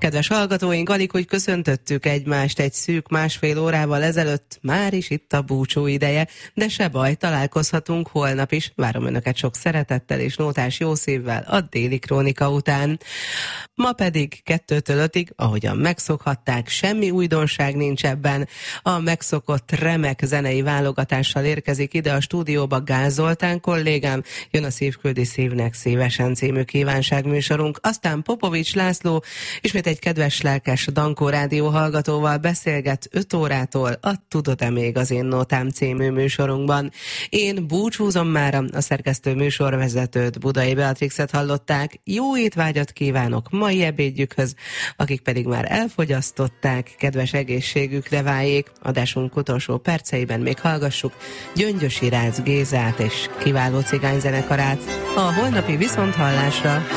Kedves hallgatóink, alig, hogy köszöntöttük egymást egy szűk másfél órával ezelőtt, már is itt a búcsú ideje, de se baj, találkozhatunk holnap is. Várom Önöket sok szeretettel és nótás jó szívvel a Déli Krónika után. Ma pedig 2-től 5-ig, ahogyan megszokhatták, semmi újdonság nincs ebben. A megszokott remek zenei válogatással érkezik ide a stúdióba Gál Zoltán kollégám, jön a Szívküldi Szívnek szívesen című kívánságműsorunk, aztán Popovics László ismét egy kedves lelkes Dankó rádió hallgatóval beszélget 5 órától a Tudod-e még az én nótám című műsorunkban. Én búcsúzom mára, a szerkesztő műsorvezetőt, Budai Beatrixet hallották. Jó étvágyat kívánok mai ebédjükhöz, akik pedig már elfogyasztották, kedves egészségükre váljék. Adásunk utolsó perceiben még hallgassuk Gyöngyösi Rácz Gézát és kiváló cigányzenekarát. A holnapi viszonthallásra